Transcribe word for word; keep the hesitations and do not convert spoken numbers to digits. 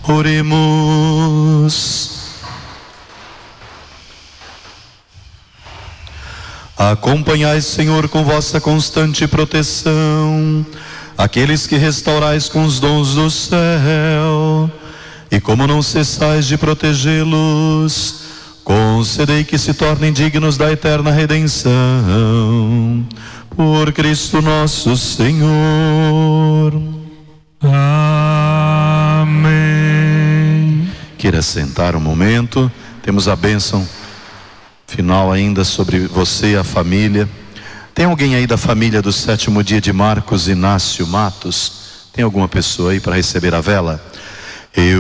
Oremos. Acompanhai, Senhor, com vossa constante proteção aqueles que restaurais com os dons do céu, e como não cessais de protegê-los, concedei que se tornem dignos da eterna redenção. Por Cristo nosso Senhor. Amém. Queira sentar um momento. Temos a bênção final ainda sobre você e a família. Tem alguém aí da família do sétimo dia de Marcos Inácio Matos? Tem alguma pessoa aí para receber a vela?